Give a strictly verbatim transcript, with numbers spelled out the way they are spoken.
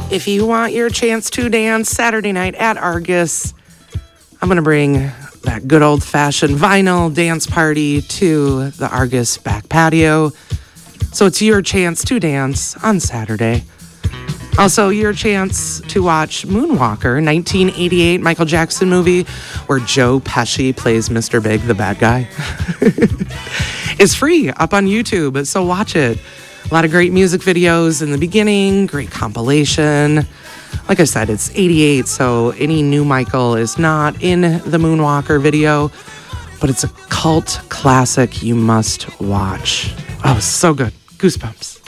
If you want your chance to dance Saturday night at Argus, I'm going to bring that good old-fashioned vinyl dance party to the Argus back patio. So it's your chance to dance on Saturday. Also, your chance to watch Moonwalker, nineteen eighty-eight Michael Jackson movie where Joe Pesci plays Mister Big, the bad guy. It's free up on YouTube, so watch it. A lot of great music videos in the beginning, great compilation. Like I said, it's eighty-eight, so any new Michael is not in the Moonwalker video, but it's a cult classic you must watch. Oh, so good. Goosebumps.